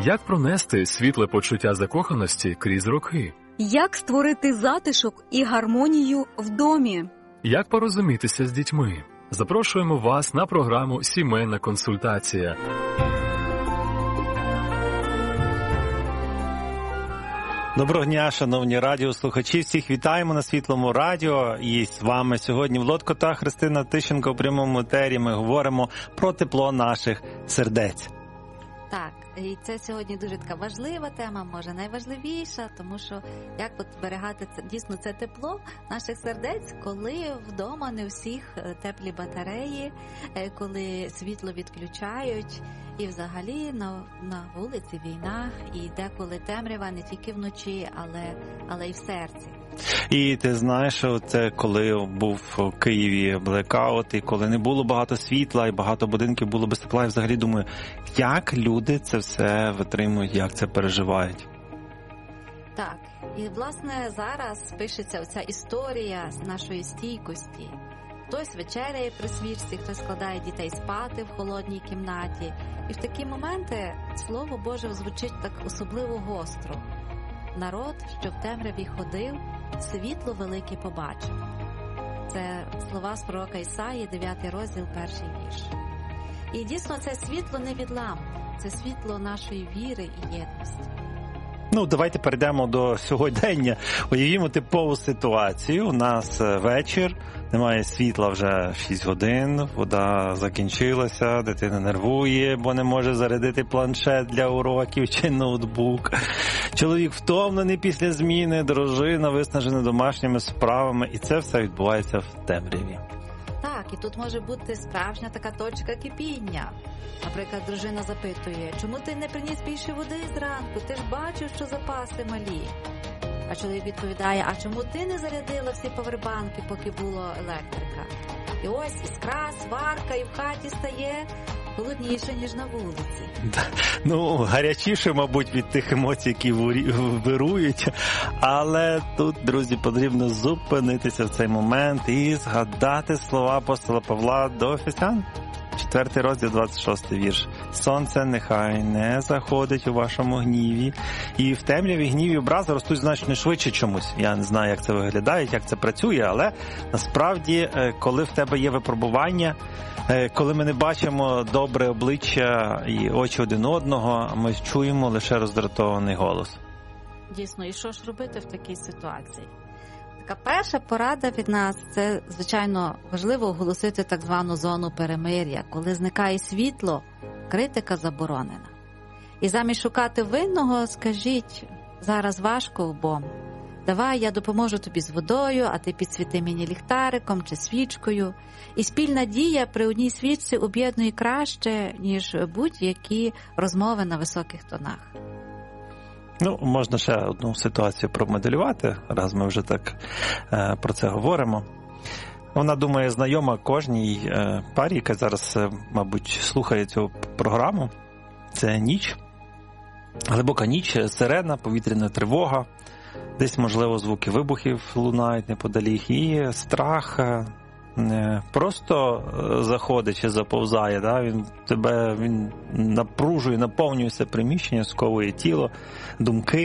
Як пронести світле почуття закоханості крізь роки? Як створити затишок і гармонію в домі? Як порозумітися з дітьми? Запрошуємо вас на програму «Сімейна консультація». Доброго дня, шановні радіослухачі. Всіх вітаємо на Світлому радіо. І з вами сьогодні Володко та Христина Тищенко в прямому етері. Ми говоримо про тепло наших сердець. Так, і це сьогодні дуже така важлива тема, може найважливіша, тому що як от зберігати дійсно це тепло наших сердець, коли вдома не у всіх теплі батареї, коли світло відключають, і взагалі на вулиці війна, і деколи темрява не тільки вночі, але й в серці. І ти знаєш, що це коли був у Києві блекаут, і коли не було багато світла, і багато будинків було без тепла, і взагалі думаю, як люди це все витримують, як це переживають. Так, і власне зараз пишеться оця історія з нашої стійкості. Хтось вечеряє при свічці, хтось складає дітей спати в холодній кімнаті. І в такі моменти Слово Боже звучить так особливо гостро. Народ, що в темряві ходив, світло велике побачив. Це слова з пророка Ісаї, 9 розділ, 1 вірш. І дійсно це світло не відлам, це світло нашої віри і єдності. Давайте перейдемо до сьогодення. Уявімо типову ситуацію. У нас вечір, немає світла вже 6 годин, вода закінчилася, дитина нервує, бо не може зарядити планшет для уроків чи ноутбук. Чоловік втомлений після зміни, дружина виснажена домашніми справами, і це все відбувається в темряві. Так, і тут може бути справжня така точка кипіння. Наприклад, дружина запитує, чому ти не приніс більше води зранку? Ти ж бачив, що запаси малі. А чоловік відповідає, а чому ти не зарядила всі павербанки, поки було електрика? І ось іскра, сварка, і в хаті стає холодніше, ніж на вулиці. Гарячіше, мабуть, від тих емоцій, які вирують. Але тут, друзі, потрібно зупинитися в цей момент і згадати слова апостола Павла до Ефесян. 4 розділ, 26 вірш. Сонце нехай не заходить у вашому гніві. І в темряві гніві образи ростуть значно швидше чомусь. Я не знаю, як це виглядає, як це працює, але насправді, коли в тебе є випробування, коли ми не бачимо добре обличчя і очі один одного, ми чуємо лише роздратований голос. Дійсно, і що ж робити в такій ситуації? Така перша порада від нас – це, звичайно, важливо оголосити так звану зону перемир'я. Коли зникає світло, критика заборонена. І замість шукати винного, скажіть, зараз важко обом. Давай я допоможу тобі з водою, а ти підсвіти мені ліхтариком чи свічкою. І спільна дія при одній свічці об'єднує краще, ніж будь-які розмови на високих тонах. Можна ще одну ситуацію промоделювати, раз ми вже так про це говоримо. Вона, думаю, знайома кожній парі, яка зараз, мабуть, слухає цю програму. Це ніч, глибока ніч, сирена, повітряна тривога, десь, можливо, звуки вибухів лунають неподалік, і страх не просто заходить чи заповзає, він напружує, наповнює все приміщення, сковує тіло, думки.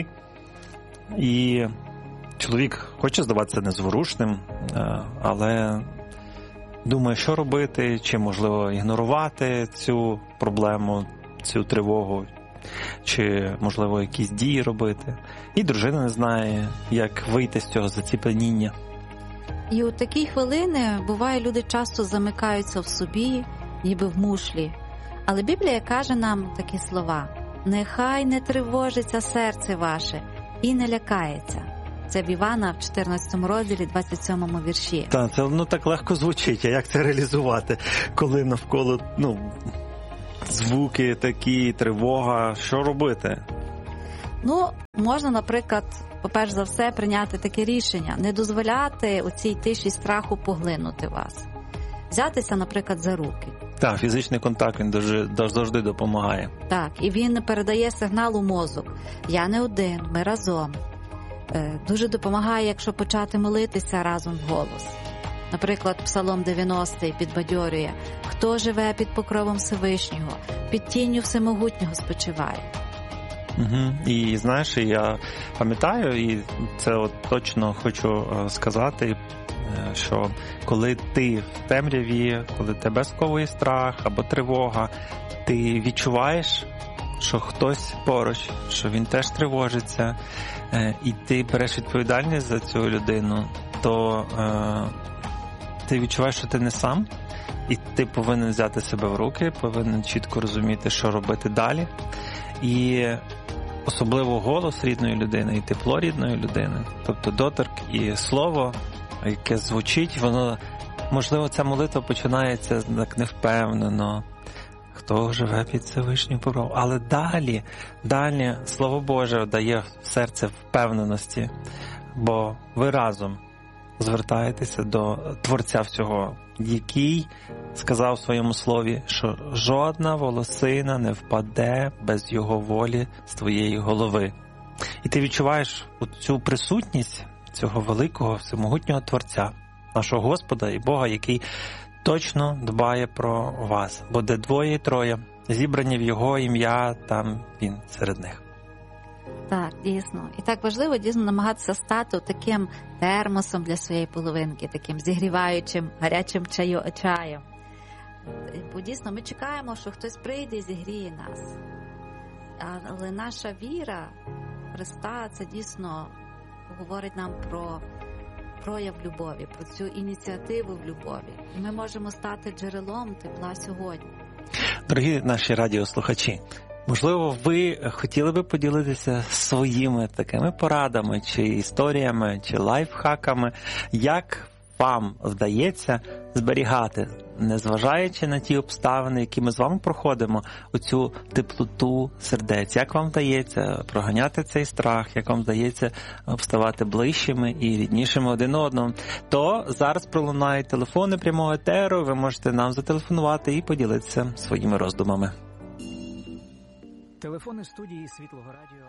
І чоловік хоче здаватися незворушним, але думає, що робити, чи, можливо, ігнорувати цю проблему, цю тривогу, чи, можливо, якісь дії робити. І дружина не знає, як вийти з цього заціпеніння. І у такі хвилини, буває, люди часто замикаються в собі, ніби в мушлі. Але Біблія каже нам такі слова: «Нехай не тривожиться серце ваше і не лякається». Це в Івана в 14 розділі, 27 вірші. Так, це так легко звучить, а як це реалізувати, коли навколо, звуки такі, тривога, що робити? Можна, наприклад, по-перше за все, прийняти таке рішення, не дозволяти у цій тиші страху поглинути вас. Взятися, наприклад, за руки. Так, фізичний контакт, він завжди допомагає. Так, і він передає сигнал у мозок. Я не один, ми разом. Дуже допомагає, якщо почати молитися разом вголос. Наприклад, Псалом 90 підбадьорює: «Хто живе під покровом Всевишнього, під тінню Всемогутнього спочиває». І знаєш, я пам'ятаю, і це от точно хочу сказати, що коли ти в темряві, коли тебе сковує страх або тривога, ти відчуваєш, що хтось поруч, що він теж тривожиться, і ти береш відповідальність за цю людину, то ти відчуваєш, що ти не сам, і ти повинен взяти себе в руки, повинен чітко розуміти, що робити далі. І особливо голос рідної людини і тепло рідної людини, тобто доторк і слово, яке звучить, воно, можливо, ця молитва починається так невпевнено, хто живе під Всевишнім покровом, але далі Слово Боже дає в серце впевненості, бо ви разом звертаєтеся до Творця всього, який сказав в своєму слові, що жодна волосина не впаде без його волі з твоєї голови. І ти відчуваєш цю присутність цього великого, всемогутнього Творця, нашого Господа і Бога, який точно дбає про вас. Бо де двоє, троє зібрані в Його ім'я, там Він серед них. Так, дійсно. І так важливо дійсно намагатися стати таким термосом для своєї половинки, таким зігріваючим, гарячим чаєм. Бо дійсно ми чекаємо, що хтось прийде і зігріє нас. Але наша віра в Христа, це дійсно говорить нам про прояв любові, про цю ініціативу в любові. І ми можемо стати джерелом тепла сьогодні. Дорогі наші радіослухачі, можливо, ви хотіли би поділитися своїми такими порадами, чи історіями, чи лайфхаками, як вам вдається зберігати, незважаючи на ті обставини, які ми з вами проходимо, оцю теплоту сердець. Як вам вдається проганяти цей страх, як вам вдається ставати ближчими і ріднішими один одному, то зараз пролунають телефони прямого етеру, ви можете нам зателефонувати і поділитися своїми роздумами. Телефони студії Світлого Радіо.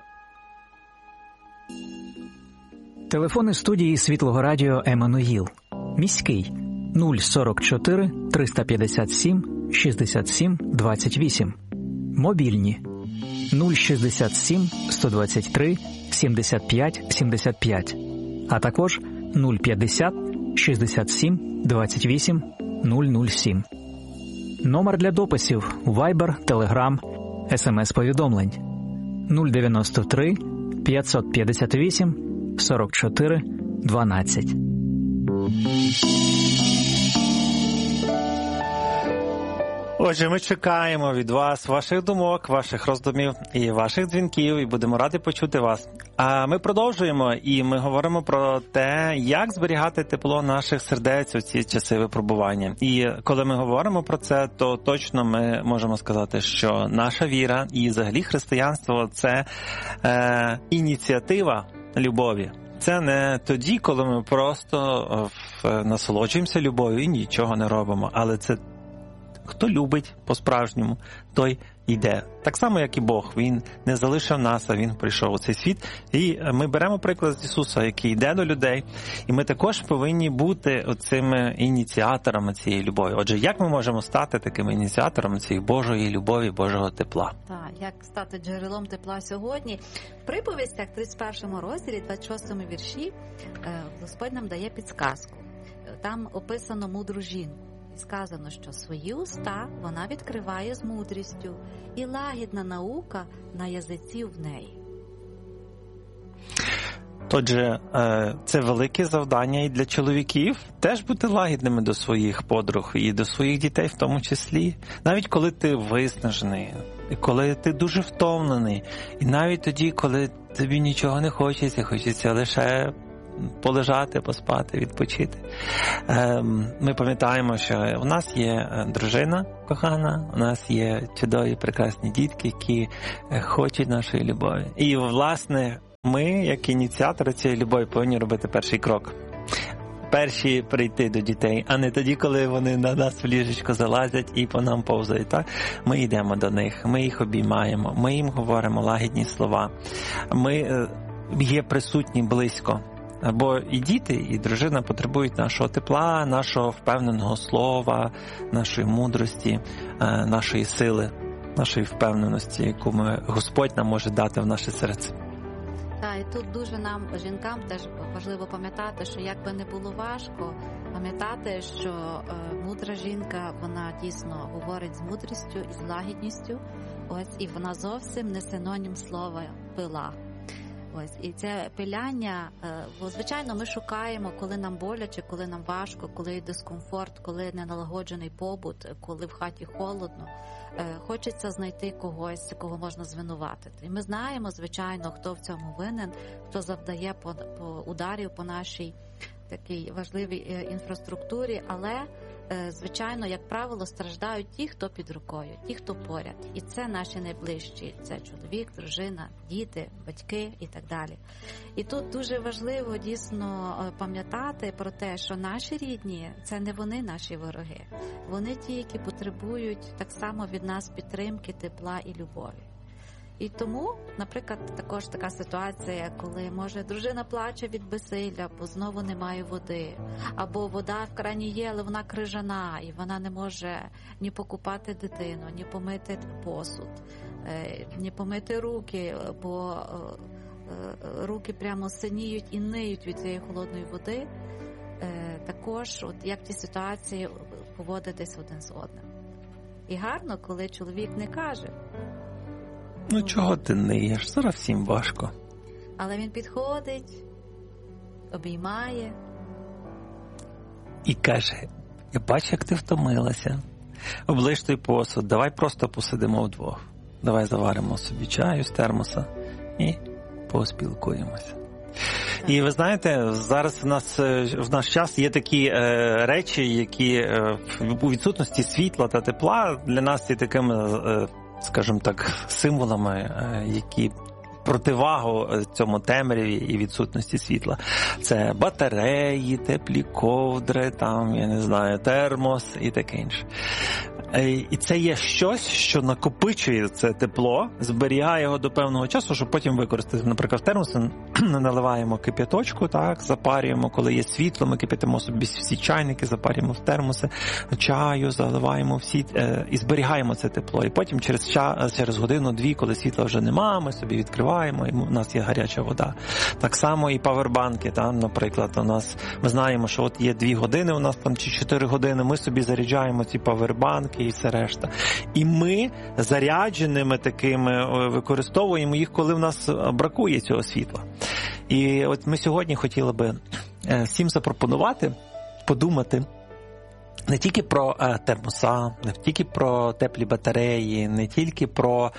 Телефони студії Світлого Радіо Еммануїл. Міський 044 357 67 28. Мобільні 067 123 75 75. А також 050 67 28 007. Номер для дописів Viber, Telegram, СМС-повідомлень 093 558 44 12. Отже, ми чекаємо від вас ваших думок, ваших роздумів і ваших дзвінків, і будемо раді почути вас. А ми продовжуємо, і ми говоримо про те, як зберігати тепло наших сердець у ці часи випробування. І коли ми говоримо про це, то точно ми можемо сказати, що наша віра і взагалі християнство – це ініціатива любові. Це не тоді, коли ми просто насолоджуємося любов'ю і нічого не робимо, але це хто любить по-справжньому, той йде. Так само, як і Бог. Він не залишив нас, а Він прийшов у цей світ. І ми беремо приклад з Ісуса, який йде до людей. І ми також повинні бути цими ініціаторами цієї любові. Отже, як ми можемо стати такими ініціаторами цієї Божої любові, Божого тепла? Так, як стати джерелом тепла сьогодні? В приповістях, 31 розділі, 26 вірші, Господь нам дає підсказку. Там описано мудру жінку. Сказано, що свої уста вона відкриває з мудрістю, і лагідна наука на язиці в неї. Отже, це велике завдання і для чоловіків теж бути лагідними до своїх подруг і до своїх дітей в тому числі. Навіть коли ти виснажений, коли ти дуже втомлений, і навіть тоді, коли тобі нічого не хочеться, хочеться лише полежати, поспати, відпочити. Ми пам'ятаємо, що у нас є дружина кохана, у нас є чудові, прекрасні дітки, які хочуть нашої любові. І, власне, ми, як ініціатори цієї любові, повинні робити перший крок. Перші прийти до дітей, а не тоді, коли вони на нас в ліжечко залазять і по нам повзають. Так? Ми йдемо до них, ми їх обіймаємо, ми їм говоримо лагідні слова. Ми є присутні близько. Бо і діти, і дружина потребують нашого тепла, нашого впевненого слова, нашої мудрості, нашої сили. нашої впевненості, яку Господь нам може дати в наше серце. Так, і тут дуже нам, жінкам, теж важливо пам'ятати, що як би не було важко, пам'ятати, що мудра жінка, вона дійсно говорить з мудрістю і з лагідністю, ось, і вона зовсім не синонім слова пила. Ось, і це пиляння, бо, звичайно, ми шукаємо, коли нам боляче, коли нам важко, коли є дискомфорт, коли неналагоджений побут, коли в хаті холодно. Хочеться знайти когось, кого можна звинуватити. І ми знаємо, звичайно, хто в цьому винен, хто завдає по ударів по нашій такій важливій інфраструктурі, але, звичайно, як правило, страждають ті, хто під рукою, ті, хто поряд. І це наші найближчі. Це чоловік, дружина, діти, батьки і так далі. І тут дуже важливо дійсно пам'ятати про те, що наші рідні – це не вони наші вороги. Вони ті, які потребують так само від нас підтримки, тепла і любові. І тому, наприклад, також така ситуація, коли, може, дружина плаче від безсилля, бо знову немає води, або вода в крані є, але вона крижана, і вона не може ні покупати дитину, ні помити посуд, ні помити руки, бо руки прямо синіють і ниють від цієї холодної води. Також, от як в тій ситуації поводитись один з одним. І гарно, коли чоловік не каже: ну чого ти ниєш? Зараз всім важко. Але він підходить, обіймає. І каже: я бачу, як ти втомилася. Оближ той посуд, давай просто посидимо вдвох. Давай заваримо собі чаю з термоса і поспілкуємося. І ви знаєте, зараз в наш час є такі речі, які у відсутності світла та тепла для нас є такими, скажімо так, символами, які противагу цьому темряві і відсутності світла. Це батареї, теплі ковдри, там, я не знаю, термос і таке інше. І це є щось, що накопичує це тепло, зберігає його до певного часу, щоб потім використати. Наприклад, в термоси наливаємо кип'яточку, так, запарюємо, коли є світло, ми кип'ятимо собі всі чайники, запарюємо в термоси, чаю, заливаємо всі, і зберігаємо це тепло. І потім через годину-дві, коли світла вже нема, ми собі відкриваємо, і у нас є гаряча вода. Так само і павербанки, там, наприклад, у нас, ми знаємо, що от є 2 години у нас там, чи 4 години, ми собі заряджаємо ці павербанки і все решта. І ми зарядженими такими використовуємо їх, коли в нас бракує цього світла. І от ми сьогодні хотіли би всім запропонувати подумати не тільки про термоса, не тільки про теплі батареї, не тільки про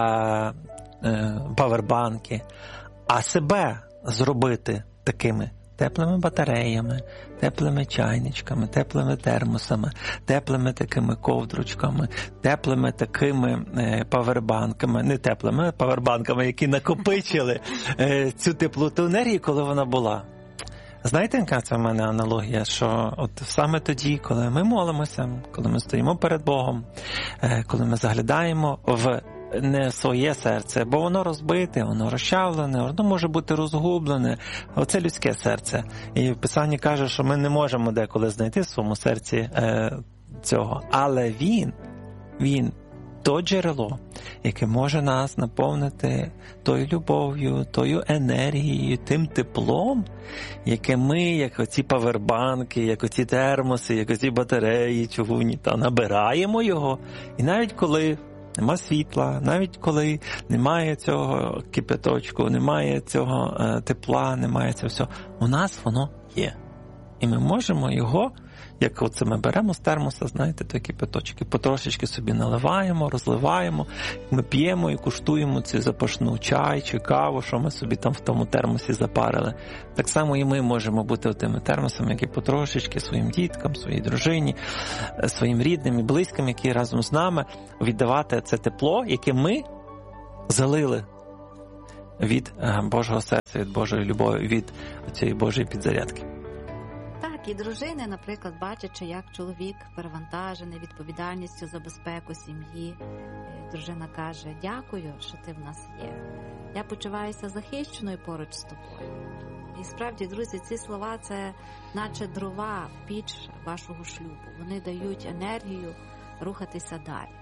павербанки, а себе зробити такими теплими батареями, теплими чайничками, теплими термосами, теплими такими ковдручками, теплими такими павербанками, не теплими, а павербанками, які накопичили цю теплоту енергії, коли вона була. Знаєте, яка це в мене аналогія, що от саме тоді, коли ми молимося, коли ми стоїмо перед Богом, коли ми заглядаємо в не своє серце, бо воно розбите, воно розчавлене, воно може бути розгублене. Оце людське серце. І в Писанні каже, що ми не можемо деколи знайти в своєму серці цього. Але він то джерело, яке може нас наповнити тою любов'ю, тою енергією, тим теплом, яке ми, як оці павербанки, як оці термоси, як оці батареї чугунні, та набираємо його. І навіть коли нема світла, навіть коли немає цього кипяточку, немає цього тепла, немає цього всього, у нас воно є. І ми можемо його, як оце ми беремо з термоса, знаєте, той кипяточок, і потрошечки собі наливаємо, розливаємо, ми п'ємо і куштуємо цю запашну чай чи каву, що ми собі там в тому термосі запарили. Так само і ми можемо бути тими термосами, які потрошечки своїм діткам, своїй дружині, своїм рідним і близьким, які разом з нами віддавати це тепло, яке ми залили від Божого серця, від Божої любові, від цієї Божої підзарядки. І дружини, наприклад, бачачи, як чоловік перевантажений відповідальністю за безпеку сім'ї, дружина каже: дякую, що ти в нас є. Я почуваюся захищеною поруч з тобою. І справді, друзі, ці слова – це наче дрова в піч вашого шлюбу. Вони дають енергію рухатися далі.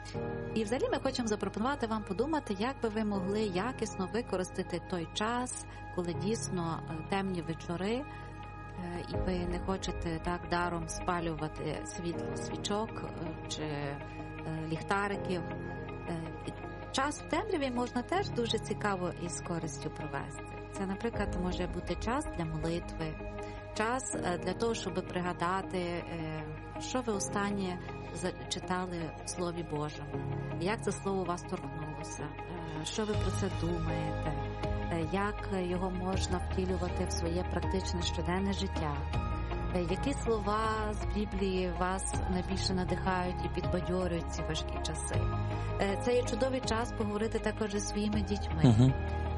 І взагалі ми хочемо запропонувати вам подумати, як би ви могли якісно використати той час, коли дійсно темні вечори, і ви не хочете так даром спалювати світло свічок чи ліхтариків. Час в темряві можна теж дуже цікаво і з користю провести. Це, наприклад, може бути час для молитви, час для того, щоб пригадати, що ви останнє читали в Слові Божому, як це слово вас торкнулося, що ви про це думаєте, як його можна втілювати в своє практичне щоденне життя, які слова з Біблії вас найбільше надихають і підбадьорюють ці важкі часи. Це є чудовий час поговорити також зі своїми дітьми,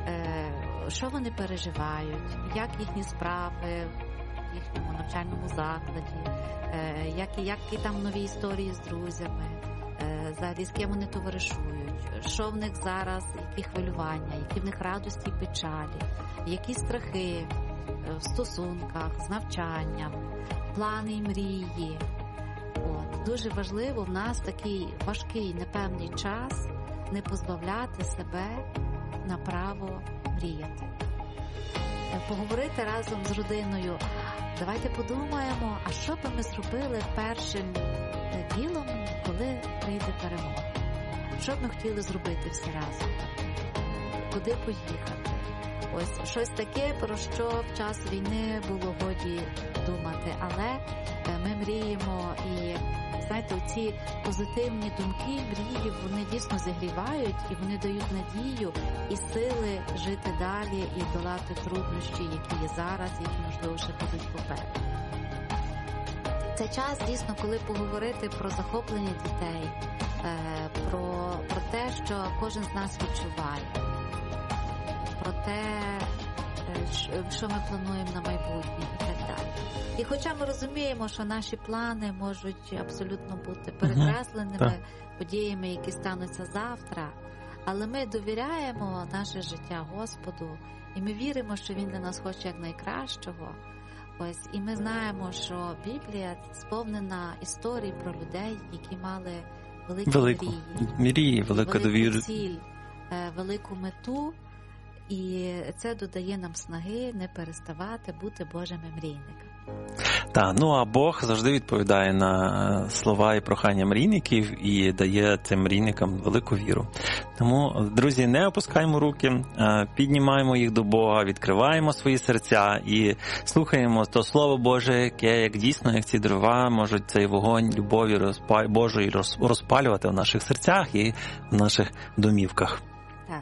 що вони переживають, як їхні справи в їхньому навчальному закладі, які там нові історії з друзями, взагалі з ким вони товаришують, що в них зараз, які хвилювання, які в них радості і печалі, які страхи в стосунках, з навчанням, плани і мрії. Дуже важливо в нас такий важкий, непевний час не позбавляти себе на право мріяти. Поговорити разом з родиною. Давайте подумаємо, а що би ми зробили першим ділом, коли прийде перемога? Що б ми хотіли зробити всі разом? Куди поїхати? Ось щось таке, про що в час війни було годі думати. Але ми мріємо і, знаєте, ці позитивні думки, мрії, вони дійсно зігрівають і вони дають надію і сили жити далі і долати труднощі, які є зараз, які, можливо, ще будуть попереду. Це час, дійсно, коли поговорити про захоплення дітей, про те, що кожен з нас відчуває, про те, що ми плануємо на майбутнє і так далі. І хоча ми розуміємо, що наші плани можуть абсолютно бути перекресленими подіями, які стануться завтра, але ми довіряємо наше життя Господу, і ми віримо, що Він для нас хоче якнайкращого. Ось, і ми знаємо, що Біблія сповнена історій про людей, які мали велику мрії, велику довіру, ціль, велику мету, і це додає нам снаги не переставати бути Божими мрійниками. Так, а Бог завжди відповідає на слова і прохання мрійників і дає цим мрійникам велику віру. Тому, друзі, не опускаємо руки, піднімаємо їх до Бога, відкриваємо свої серця і слухаємо то Слово Боже, яке, як дійсно, як ці дрова, можуть цей вогонь любові Божої розпалювати в наших серцях і в наших домівках. Так.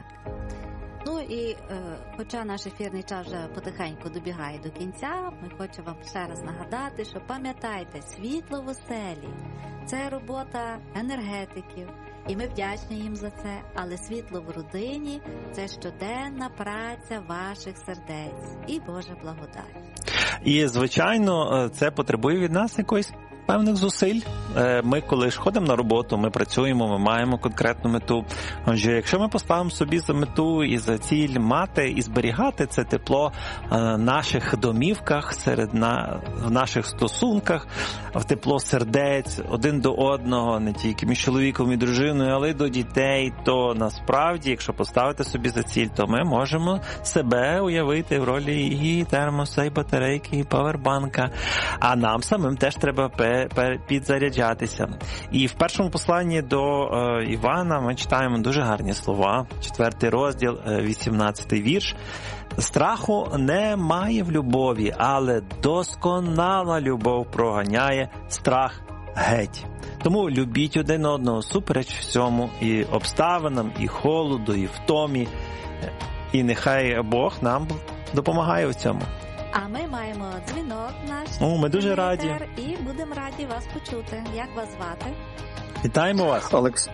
І хоча наш ефірний час вже потихеньку добігає до кінця, ми хочемо вам ще раз нагадати, що пам'ятайте, світло в оселі – це робота енергетиків, і ми вдячні їм за це, але світло в родині – це щоденна праця ваших сердець і Божа благодать. І, звичайно, це потребує від нас якоїсь певних зусиль. Ми, коли ж ходимо на роботу, ми працюємо, ми маємо конкретну мету. Отже, якщо ми поставимо собі за мету і за ціль мати і зберігати це тепло в наших домівках, в наших стосунках, в тепло сердець один до одного, не тільки між чоловіком і дружиною, але й до дітей, то насправді, якщо поставити собі за ціль, то ми можемо себе уявити в ролі і термоса, і батарейки, і павербанка. А нам самим теж треба підзаряджатися. І в першому посланні до Івана ми читаємо дуже гарні слова. 4 розділ, 18 вірш. Страху немає в любові, але досконала любов проганяє страх геть. Тому любіть один одного супереч всьому, і обставинам, і холоду, і втомі. І нехай Бог нам допомагає в цьому. А ми маємо дзвінок наш. Ми дуже раді. І будемо раді вас почути. Як вас звати? Вітаємо вас.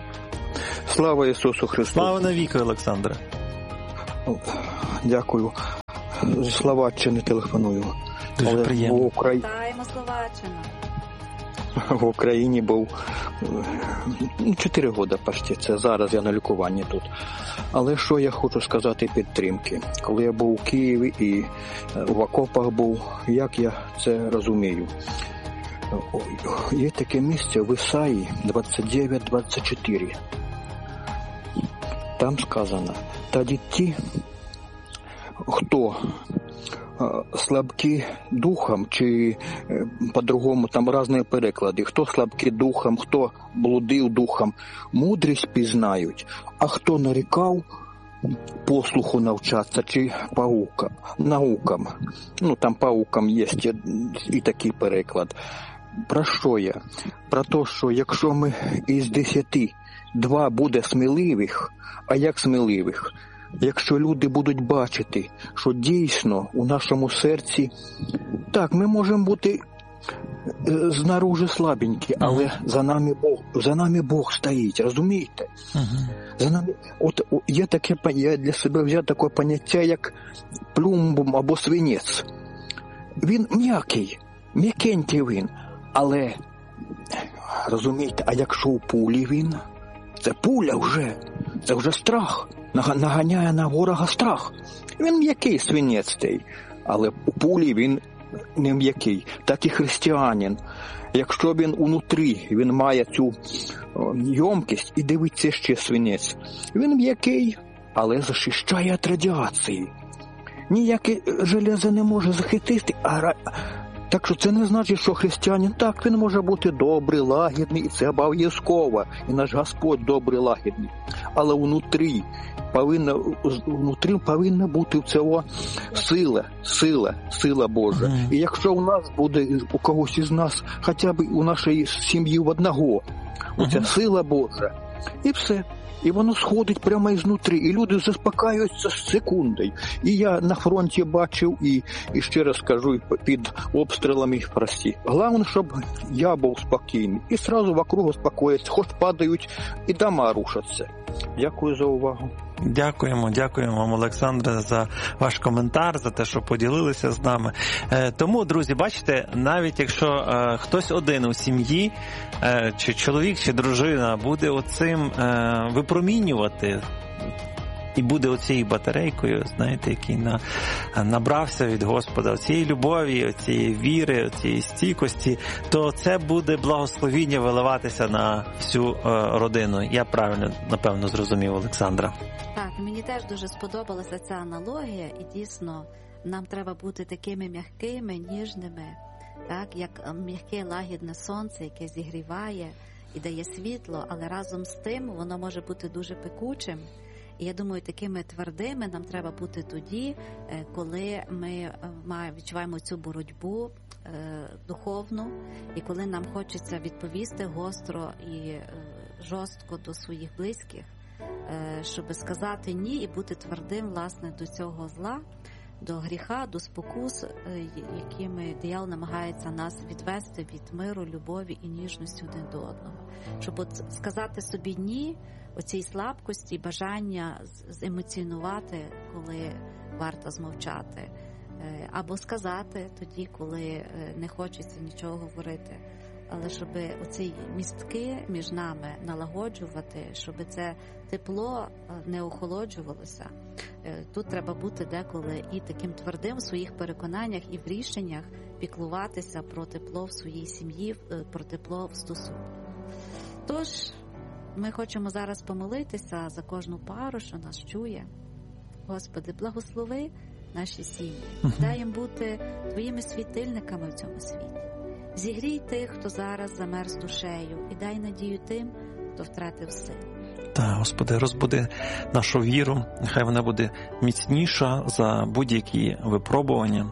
Слава Ісусу Христу. Слава навіки, Олександре. Дякую. З Словаччини телефоную. Дуже приємно. Вітаємо Словаччину. В Україні був 4 роки почти. Це зараз я на лікуванні тут. Але що я хочу сказати підтримки? Коли я був у Києві і в окопах був, як я це розумію? Є таке місце в Ісаї 29-24. Там сказано: тоді ті, хто слабкі духом, чи по-другому, там різні переклади, хто слабкі духом, хто блудив духом, мудрість пізнають, а хто нарікав, послуху навчаться, чи наукам. Там паукам є і такий переклад. Про що я? Про те, що якщо ми із 10 2 буде сміливих, а як сміливих? Якщо люди будуть бачити, що дійсно у нашому серці, так, ми можемо бути знаружи слабенькі, але за нами Бог стоїть, розумієте? За нами, є таке, я для себе взяв таке поняття, як плюмбум або свинець. Він м'якенький він, але, розумієте, а якщо у пулі він, це пуля вже, це вже страх. Наганяє на ворога страх. Він м'який свинець той, але у пулі він не м'який. Так і християнин. Якщо він унутрі, він має цю ємкість і дивиться ще свинець. Він м'який, але захищає від радіації. Ніяке железо не може захистити, так що це не значить, що християнин, так, він може бути добрий, лагідний, і це обов'язково. І наш Господь добрий, лагідний. Але внутрі повинна бути цього сила Божа. І якщо у нас буде, у когось із нас, хоча б у нашій сім'ї в одного, оця сила Божа, і все. І воно сходить прямо ізнутрі, і люди заспокаюються з секундою. І я на фронті бачив, і ще раз кажу, під обстрілами, прості. Головне, щоб я був спокійний. І одразу вокруг успокоїться, хоч падають, і дома рушаться. Дякую за увагу. Дякуємо вам, Олександре, за ваш коментар, за те, що поділилися з нами. Тому, друзі, бачите, навіть якщо хтось один у сім'ї, чи чоловік, чи дружина буде оцим випромінювати, і буде оцією батарейкою, знаєте, який набрався від Господа, оцієї любові, оцієї віри, оцієї стійкості, то це буде благословіння виливатися на всю родину. Я правильно, напевно, зрозумів Олександра. Так, мені теж дуже сподобалася ця аналогія, і дійсно нам треба бути такими м'якими, ніжними, так, як м'яке лагідне сонце, яке зігріває і дає світло, але разом з тим воно може бути дуже пекучим. І я думаю, такими твердими нам треба бути тоді, коли ми відчуваємо цю боротьбу духовну, і коли нам хочеться відповісти гостро і жорстко до своїх близьких, щоб сказати ні і бути твердим, власне, до цього зла, до гріха, до спокус, якими диявол намагається нас відвести від миру, любові і ніжності один до одного. Щоб от сказати собі ні, оцій слабкості, бажання емоціонувати, коли варто змовчати, або сказати тоді, коли не хочеться нічого говорити. Але щоб оці містки між нами налагоджувати, щоб це тепло не охолоджувалося. Тут треба бути деколи і таким твердим в своїх переконаннях і в рішеннях піклуватися про тепло в своїй сім'ї, про тепло в стосунках. Тож, ми хочемо зараз помолитися за кожну пару, що нас чує. Господи, благослови наші сім'ї, дай їм бути Твоїми світильниками в цьому світі. Зігрій тих, хто зараз замерз душею, і дай надію тим, хто втратив сил. Так, Господи, розбуди нашу віру, нехай вона буде міцніша за будь-які випробування,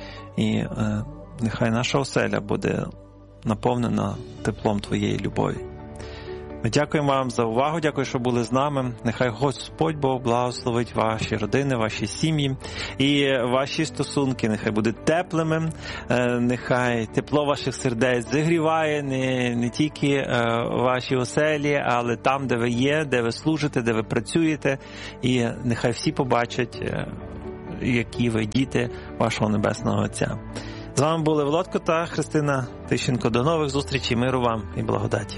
і нехай наша оселя буде наповнена теплом Твоєї любові. Ми дякуємо вам за увагу, дякую, що були з нами. Нехай Господь Бог благословить ваші родини, ваші сім'ї і ваші стосунки. Нехай будуть теплими, нехай тепло ваших сердець зігріває не тільки ваші оселі, але там, де ви є, де ви служите, де ви працюєте. І нехай всі побачать, які ви діти вашого Небесного Отця. З вами були Володко та Христина Тищенко. До нових зустрічей, миру вам і благодаті.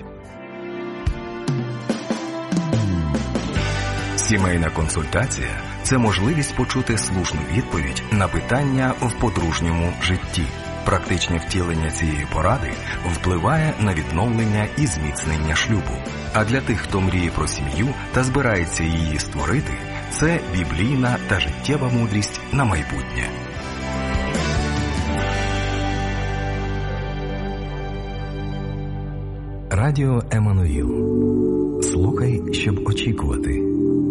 Сімейна консультація – це можливість почути слушну відповідь на питання в подружньому житті. Практичне втілення цієї поради впливає на відновлення і зміцнення шлюбу. А для тих, хто мріє про сім'ю та збирається її створити, це біблійна та життєва мудрість на майбутнє. Радіо Еммануїл. Слухай, щоб очікувати.